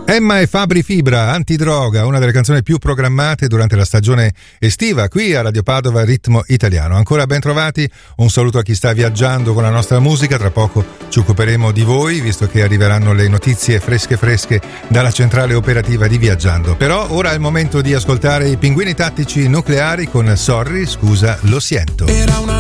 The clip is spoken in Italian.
Emma e Fabri Fibra, Antidroga, una delle canzoni più programmate durante la stagione estiva qui a Radio Padova Ritmo Italiano. Ancora ben trovati, un saluto a chi sta viaggiando con la nostra musica. Tra poco ci occuperemo di voi, visto che arriveranno le notizie fresche dalla centrale operativa di Viaggiando. Però ora è il momento di ascoltare i Pinguini Tattici Nucleari con Sorry, scusa, lo siento.